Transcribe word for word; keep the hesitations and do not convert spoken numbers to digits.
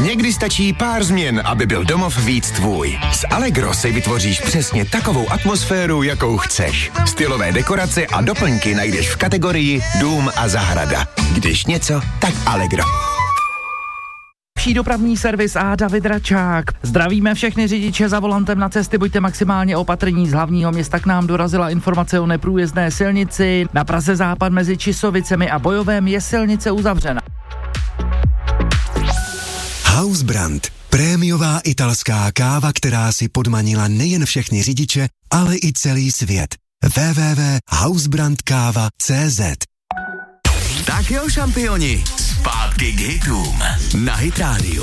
Někdy stačí pár změn, aby byl domov víc tvůj. S Allegro si vytvoříš přesně takovou atmosféru, jakou chceš. Stylové dekorace a doplňky najdeš v kategorii Dům a zahrada. Když něco, tak Allegro. Vší dopravní servis a David Račák. Zdravíme všechny řidiče za volantem na cesty, buďte maximálně opatrní. Z hlavního města k nám dorazila informace o neprůjezdné silnici. Na Praze západ mezi Čisovicemi a Bojovem je silnice uzavřena. Hausbrand. Prémiová italská káva, která si podmanila nejen všechny řidiče, ale i celý svět. w w w tečka hausbrand káva tečka cé zet. Tak jo, šampioni, zpátky k hitům na Hit Radio.